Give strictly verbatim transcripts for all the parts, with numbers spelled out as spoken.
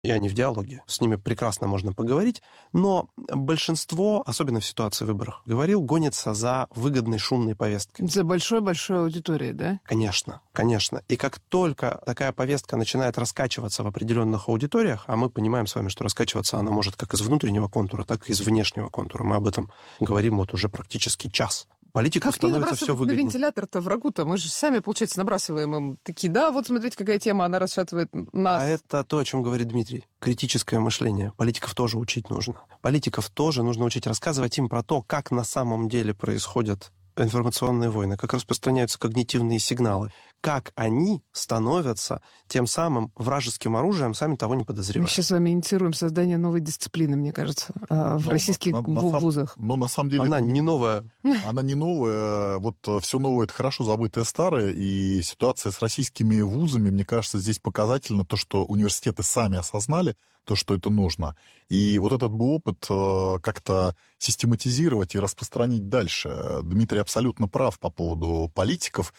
и они в диалоге. С ними прекрасно можно поговорить, но большинство, особенно в ситуации выборов, говорил, гонится за выгодной шумной повесткой. За большой-большой аудиторией, да? Конечно, конечно. И как только такая повестка начинает раскачиваться в определенных аудиториях, а мы понимаем с вами, что раскачиваться она может как из внутреннего контура, так и из внешнего контура. Мы об этом говорим вот уже практически час. Политику как становится все выгоднее. На вентилятор-то врагу-то? Мы же сами, получается, набрасываем им такие, да, вот смотрите, какая тема, она расшатывает нас. А это то, о чем говорит Дмитрий. Критическое мышление. Политиков тоже учить нужно. Политиков тоже нужно учить рассказывать им про то, как на самом деле происходят информационные войны, как распространяются когнитивные сигналы, как они становятся тем самым вражеским оружием, сами того не подозревая. Мы сейчас с вами инициируем создание новой дисциплины, мне кажется, в но, российских на, на, вузах. Но на самом деле... Она не новая. Она не новая. Вот все новое — это хорошо забытое старое. И ситуация с российскими вузами, мне кажется, здесь показательно то, что университеты сами осознали то, что это нужно. И вот этот бы опыт как-то систематизировать и распространить дальше. Дмитрий абсолютно прав по поводу политиков.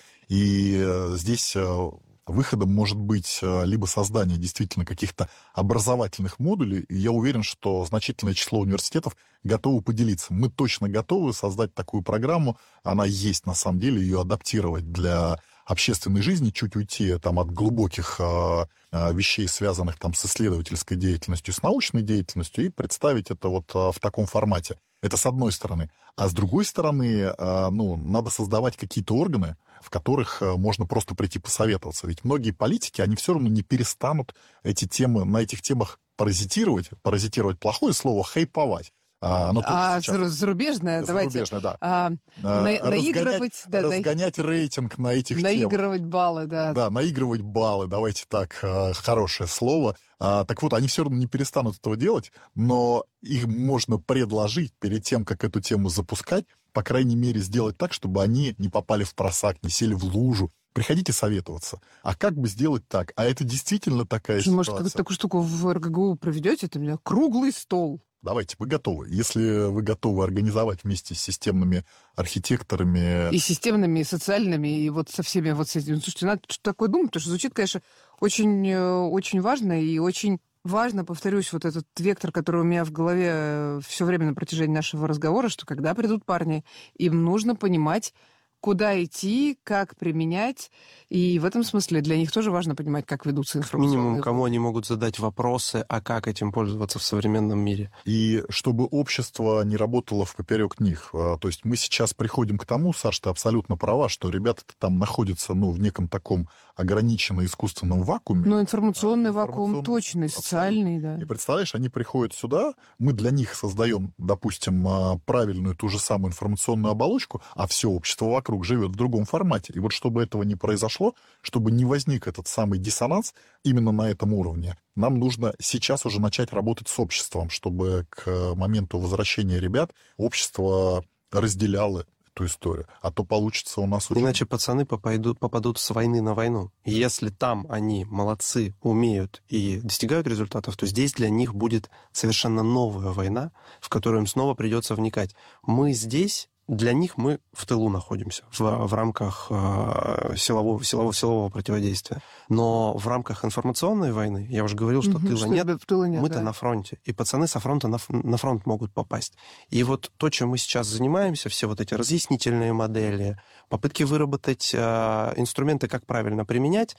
И здесь выходом может быть либо создание действительно каких-то образовательных модулей, и я уверен, что значительное число университетов готовы поделиться. Мы точно готовы создать такую программу, она есть на самом деле, ее адаптировать для общественной жизни, чуть уйти там, от глубоких э, вещей, связанных там, с исследовательской деятельностью, с научной деятельностью, и представить это вот э, в таком формате. Это с одной стороны. А с другой стороны, э, ну, надо создавать какие-то органы, в которых э, можно просто прийти посоветоваться. Ведь многие политики, они все равно не перестанут эти темы, на этих темах паразитировать, паразитировать плохое слово, хайповать. А, а зарубежное, давайте. Зарубежное, да. А, на, наигрывать... Разгонять, да, разгонять на, рейтинг на этих наигрывать темах. баллы, да. Да, наигрывать баллы, давайте так, хорошее слово. А, так вот, они все равно не перестанут этого делать, но их можно предложить перед тем, как эту тему запускать, по крайней мере, сделать так, чтобы они не попали в просак, не сели в лужу. Приходите советоваться. А как бы сделать так? А это действительно такая Что, ситуация. Может, такую штуку в эр гэ гэ у проведете? Это у меня круглый стол. Давайте, вы готовы. Если вы готовы организовать вместе с системными архитекторами... И системными, и социальными, и вот со всеми вот с этими. Слушайте, надо что-то такое думать, потому что звучит, конечно, очень, очень важно и очень важно, повторюсь, вот этот вектор, который у меня в голове все время на протяжении нашего разговора, что когда придут парни, им нужно понимать, куда идти, как применять. И в этом смысле для них тоже важно понимать, как ведутся информационные. Минимум, кому они могут задать вопросы, а как этим пользоваться в современном мире. И чтобы общество не работало впоперек них. То есть мы сейчас приходим к тому, Саш, ты абсолютно права, что ребята там находятся ну, в неком таком ограниченном искусственном вакууме. Но информационный а, вакуум точно, и социальный, да. И представляешь, они приходят сюда, мы для них создаем, допустим, правильную ту же самую информационную оболочку, а все общество вокруг живет в другом формате. И вот чтобы этого не произошло, чтобы не возник этот самый диссонанс именно на этом уровне, нам нужно сейчас уже начать работать с обществом, чтобы к моменту возвращения ребят общество разделяло эту историю. А то получится у нас... Очень... Иначе пацаны попадут, попадут с войны на войну. И если там они молодцы, умеют и достигают результатов, то здесь для них будет совершенно новая война, в которую им снова придется вникать. Мы здесь... Для них мы в тылу находимся, в, в рамках э, силового, силового, силового противодействия. Но в рамках информационной войны, я уже говорил, что угу, тыла что нет, нет мы-то да. на фронте. И пацаны со фронта на, на фронт могут попасть. И вот то, чем мы сейчас занимаемся, все вот эти разъяснительные модели, попытки выработать э, инструменты, как правильно применять,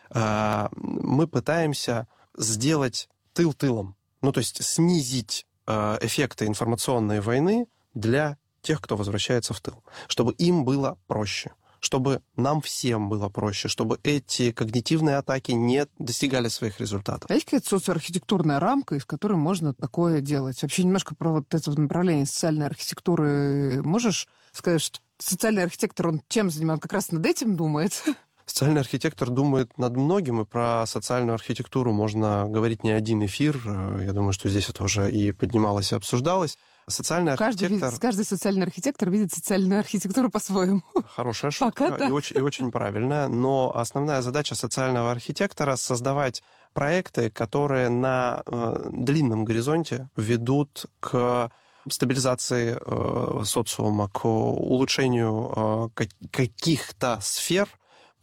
э, мы пытаемся сделать тыл тылом. Ну, то есть снизить э, эффекты информационной войны для тех, кто возвращается в тыл, чтобы им было проще, чтобы нам всем было проще, чтобы эти когнитивные атаки не достигали своих результатов. А есть какая-то социоархитектурная рамка, из которой можно такое делать? Вообще немножко про вот это вот направление социальной архитектуры можешь сказать, что социальный архитектор, он чем занимается? Как раз над этим думает? Социальный архитектор думает над многим, и про социальную архитектуру можно говорить не один эфир. Я думаю, что здесь это уже и поднималось, и обсуждалось. Социальный каждый архитектор... Видит, каждый социальный архитектор видит социальную архитектуру по-своему. Хорошая шутка Пока, да. и, очень, и очень правильная. Но основная задача социального архитектора — создавать проекты, которые на э, длинном горизонте ведут к стабилизации э, социума, к улучшению э, каких-то сфер,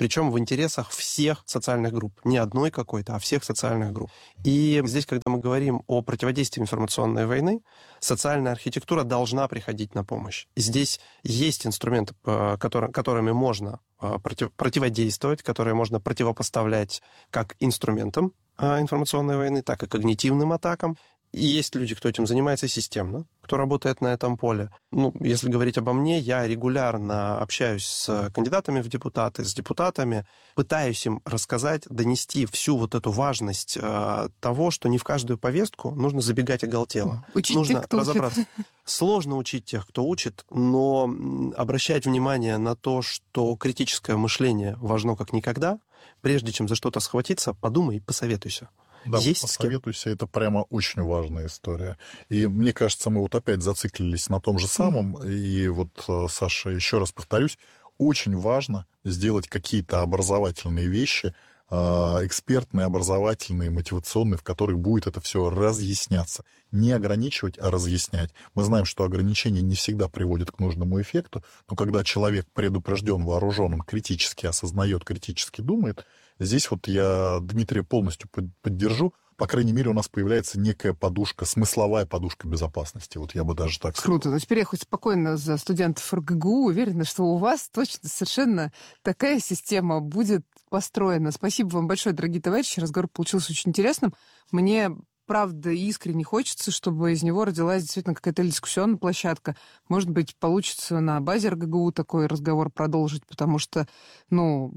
причем в интересах всех социальных групп. Не одной какой-то, а всех социальных групп. И здесь, когда мы говорим о противодействии информационной войны, социальная архитектура должна приходить на помощь. И здесь есть инструменты, которыми можно против, противодействовать, которые можно противопоставлять как инструментам информационной войны, так и когнитивным атакам. И есть люди, кто этим занимается системно, кто работает на этом поле. Ну, если говорить обо мне, я регулярно общаюсь с кандидатами в депутаты, с депутатами, пытаюсь им рассказать, донести всю вот эту важность э, того, что не в каждую повестку нужно забегать оголтело. Учить нужно тех, кто разобраться. Учит. Сложно учить тех, кто учит, но обращать внимание на то, что критическое мышление важно как никогда, прежде чем за что-то схватиться, подумай и посоветуйся. Да, Есть посоветуйся, это прямо очень важная история. И мне кажется, мы вот опять зациклились на том же самом. И вот, Саша, еще раз повторюсь, очень важно сделать какие-то образовательные вещи, экспертные, образовательные, мотивационные, в которых будет это все разъясняться. Не ограничивать, а разъяснять. Мы знаем, что ограничения не всегда приводят к нужному эффекту, но когда человек предупрежден, вооружен, он критически осознает, критически думает, здесь вот я Дмитрия полностью поддержу. По крайней мере, у нас появляется некая подушка, смысловая подушка безопасности. Вот я бы даже так сказал. Круто. Ну, теперь я хоть спокойно за студентов эр гэ гэ у уверена, что у вас точно совершенно такая система будет построена. Спасибо вам большое, дорогие товарищи. Разговор получился очень интересным. Мне, правда, искренне хочется, чтобы из него родилась действительно какая-то дискуссионная площадка. Может быть, получится на базе эр гэ гэ у такой разговор продолжить, потому что, ну...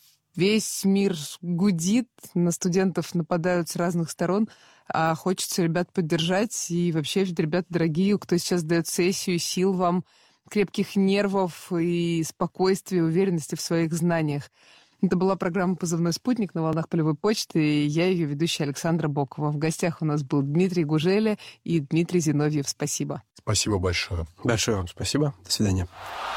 Весь мир гудит, на студентов нападают с разных сторон, а хочется ребят поддержать. И вообще, ребята дорогие, кто сейчас сдает сессию, сил вам, крепких нервов и спокойствия, уверенности в своих знаниях. Это была программа «Позывной спутник» на волнах полевой почты, и я ее ведущая Александра Бокова. В гостях у нас был Дмитрий Гужеля и Дмитрий Зиновьев. Спасибо. Спасибо большое. Большое вам спасибо. До свидания.